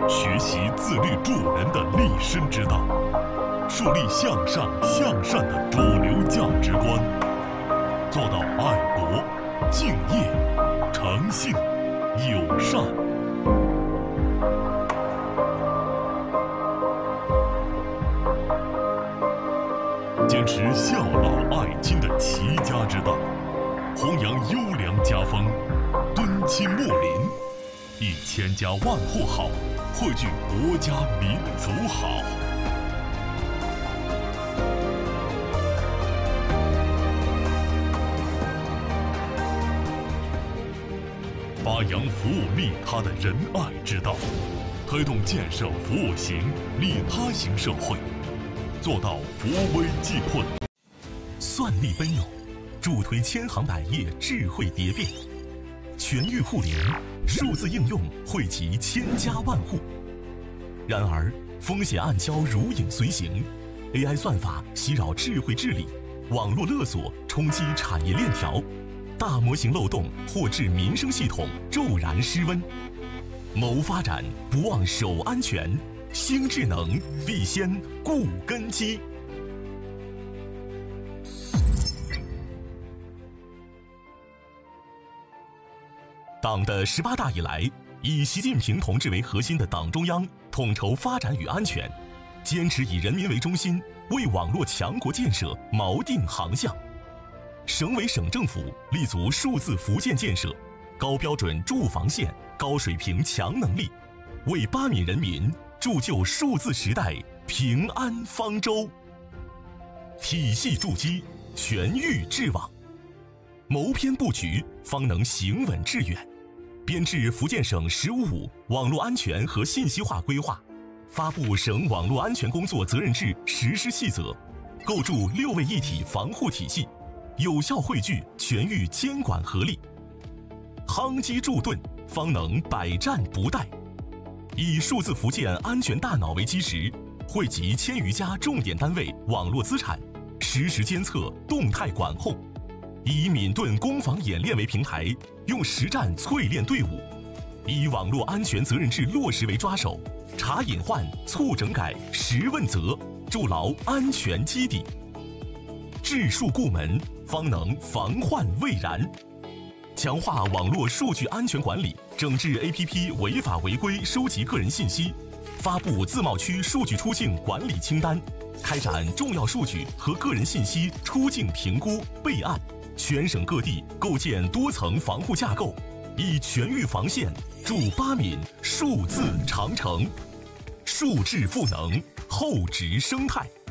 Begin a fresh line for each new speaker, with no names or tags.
学习自律助人的立身之道，树立向上向善的主流价值观，做到爱国、敬业、诚信、友善。坚持孝老爱亲的齐家之道，弘扬优良家风，敦亲睦邻，以千家万户好，汇聚国家民族好。发扬服务利他的仁爱之道，推动建设服务型、利他型社会，做到扶危济困。
算力奔涌，助推千行百业智慧蝶变，全域互联，数字应用惠及千家万户。然而，风险暗礁如影随形 ，AI 算法袭扰智慧治理，网络勒索冲击产业链条，大模型漏洞或致民生系统骤然失温。谋发展不忘守安全，兴智能必先固根基。党的18大以来，以习近平同志为核心的党中央统筹发展与安全，坚持以人民为中心，为网络强国建设锚定航向。省委省政府立足数字福建建设，高标准驻防线，高水平强能力，为巴闽人民铸就数字时代平安方舟。体系筑基，全域治网，谋篇布局，方能行稳致远。编制福建省“15+5”网络安全和信息化规划，发布省网络安全工作责任制实施细则，构筑6位一体防护体系，有效汇聚全域监管合力。夯基筑盾，方能百战不殆。以数字福建安全大脑为基石，汇集1000余家重点单位网络资产，实时监测动态管控。以闽盾攻防演练为平台，用实战淬炼队伍，以网络安全责任制落实为抓手，查隐患、促整改、实问责，筑牢安全基底。治数固门，方能防患未然。强化网络数据安全管理，整治 APP 违法违规收集个人信息，发布自贸区数据出境管理清单，开展重要数据和个人信息出境评估备案。全省各地构建多层防护架构，以全域防线筑巴闽数字长城，数智赋能，厚植生态。